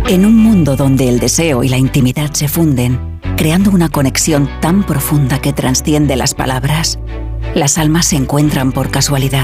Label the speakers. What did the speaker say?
Speaker 1: En un mundo donde el deseo y la intimidad se funden, creando una conexión tan profunda que trasciende las palabras, las almas se encuentran por casualidad.